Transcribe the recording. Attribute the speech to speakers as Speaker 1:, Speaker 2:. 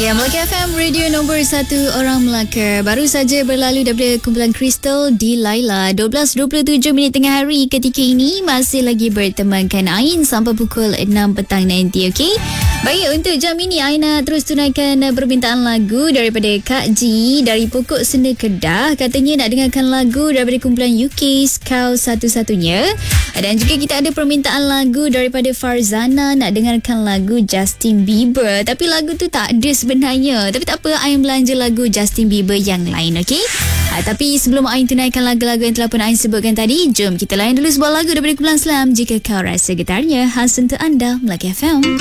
Speaker 1: Ya, Melaka FM, radio nombor 1 orang Melaka. Baru saja berlalu daripada kumpulan Crystal di Laila. 12.27 minit tengah hari ketika ini masih lagi bertemankan Ain sampai pukul 6 petang nanti, okey? Baik, untuk jam ini Ain nak terus tunaikan permintaan lagu daripada Kak G dari Pokok Senda Kedah. Katanya nak dengarkan lagu daripada kumpulan UK, Kau Satu-Satunya. Dan juga kita ada permintaan lagu daripada Farzana nak dengarkan lagu Justin Bieber. Tapi lagu tu tak ada sebenarnya. Tapi tak apa, Ain belanja lagu Justin Bieber yang lain, okey? Tapi sebelum Ain tunaikan lagu-lagu yang telah pun Ain sebutkan tadi, jom kita layan dulu sebuah lagu daripada kumpulan Slam. Jika Kau Rasa Getarnya, khas untuk anda, Melaka FM.